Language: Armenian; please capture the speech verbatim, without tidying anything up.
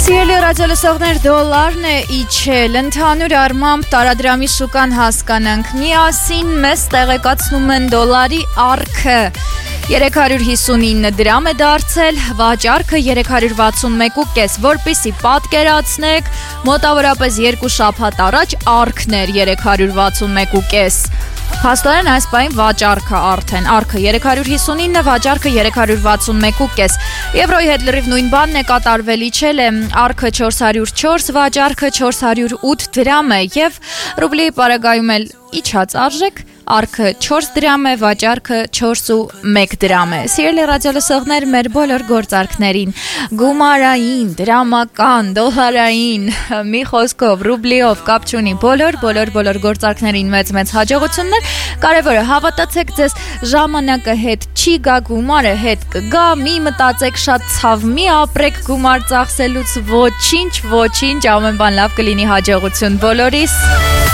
Սիրելի ռադիոլսողներ, դոլարն է իջել, ընդհանուր առմամբ տարադրամի շուկան հասկանանք, միասին մեզ տեղեկացնում են դոլարի առքը, երեք հարյուր հիսունինը դրամ է դարձել, վաճառքը երեք հարյուր վաթսունմեկ ու կես, որպեսզի պատկերացնեք, մոտավորապես երկու շաբաթ առաջ առքն էր երեք հարյուր վաթսունմեկ ու կես, Փաստորեն այս պահին վաճառքը արդեն, առքը երեք հարյուր հիսունինը, վաճառքը երեք հարյուր վաթսունմեկ ու կես, Եվրոյի հետ լրիվ նույն բանն է, կատարվել իջել է, առքը չորս հարյուր չորս, վաճառքը չորս հարյուր ութ դրամ է և ռուբլի պարագայում էլ իջած արժեք, Առքը չորս դրամ է, վաճառքը չորս ու մեկ դրամ է։ Սիրելի ռադիոլսողներ, մեր բոլոր գործարքներին, գումարային, դրամական, դոլարային, մի խոսքով, ռուբլիով կապ չունի, բոլոր, բոլոր, բոլոր գործարքներին մեծ-մեծ հաջողություններ, կարևորը հավատացեք ձեզ, ժամանակը հետ չի գա, գումարը հետ կգա, մի մտածեք շատ ցավ, մի ապրեք գումար ծախսելուց, ոչինչ, ոչինչ, ամեն բան լավ կլինի, հաջողություն բոլորիս։